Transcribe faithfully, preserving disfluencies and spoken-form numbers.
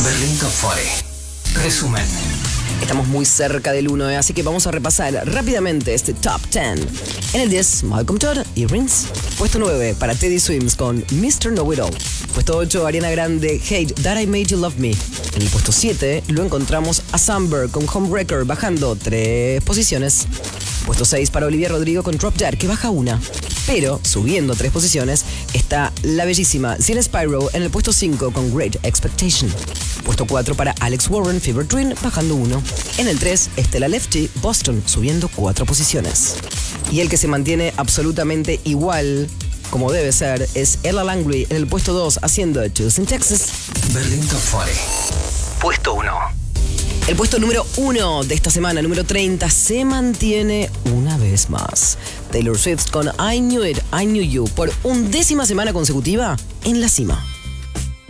Berlín Top cuarenta. Resumen. Estamos muy cerca del uno, ¿eh? Así que vamos a repasar rápidamente este Top diez. En el diez, Malcolm Todd y Rinse. Puesto nueve para Teddy Swims con mister Know It All. Puesto ocho, Ariana Grande, Hate That I Made You Love Me. En el puesto siete lo encontramos a Samber con Homewrecker, bajando tres posiciones. Puesto seis para Olivia Rodrigo con Drop Dead, que baja una. Pero, subiendo tres posiciones, está la bellísima Ciela Spyro en el puesto cinco con Great Expectation. Puesto cuatro para Alex Warren, Fever Dream, bajando uno. En el tres, Stella Lefty, Boston, subiendo cuatro posiciones. Y el que se mantiene absolutamente igual, como debe ser, es Ella Langley en el puesto dos, haciendo Choose in Texas. Berlín Top cuarenta. Puesto uno. El puesto número uno de esta semana, número treinta, se mantiene una vez más. Taylor Swift con I Knew It, I Knew You, por undécima semana consecutiva en la cima.